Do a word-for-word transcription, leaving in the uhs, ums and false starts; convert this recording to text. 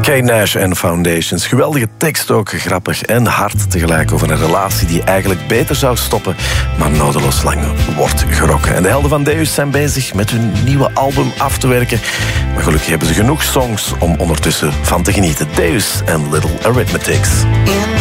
Kate Nash en Foundations. Geweldige tekst ook, grappig en hard tegelijk over een relatie die eigenlijk beter zou stoppen, maar nodeloos lang wordt gerokken. En de helden van Deus zijn bezig met hun nieuwe album af te werken. Maar gelukkig hebben ze genoeg songs om ondertussen van te genieten. Deus en Little Arithmetics.